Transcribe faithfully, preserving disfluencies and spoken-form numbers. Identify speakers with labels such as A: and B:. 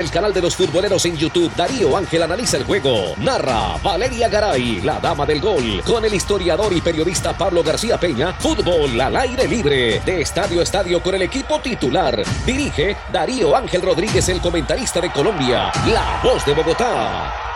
A: el canal de los futboleros en YouTube. Darío Ángel analiza el juego. Narra Valeria Garay, la dama del gol, con el historiador y periodista Pablo García Peña. Fútbol al aire libre, de estadio a estadio con el equipo titular. Dirige Darío Ángel Rodríguez, el comentarista de Colombia, La Voz de Bogotá.